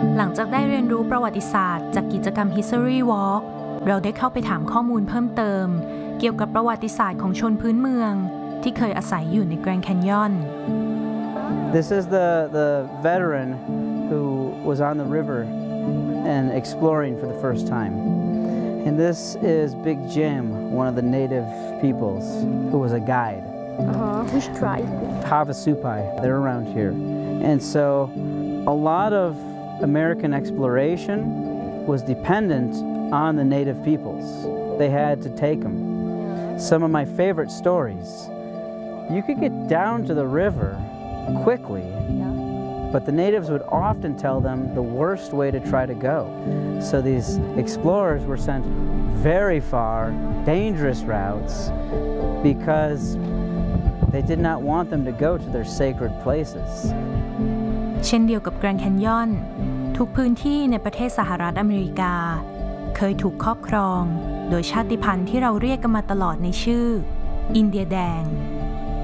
หลังจากได้เรียนรู้ประวัติศาสตร์จากกิจกรรม History Walk เราได้เข้าไปถามข้อมูลเพิ่มเติมเกี่ยวกับประวัติศาสตร์ของชนพื้นเมืองที่เคยอาศัยอยู่ในแกรนด์แคนยอน This is the veteran who was on the river and exploring for the first time. And this is Big Jim, one of the native peoples, who was a guide. Which tribe? Havasupai, they're around here. And so a lot of American exploration was dependent on the native peoples. They had to take them. Some of my favorite stories, you could get down to the river quickly, but the natives would often tell them the worst way to try to go. So these explorers were sent very far, dangerous routes because they did not want them to go to their sacred places. เช่นเดียวกับแกรนด์แคนยอนทุกพื้นที่ในประเทศสหรัฐอเมริกาเคยถูกครอบครองโดยชาติพันธุ์ที่เราเรียกกันมาตลอดในชื่ออินเดียแดง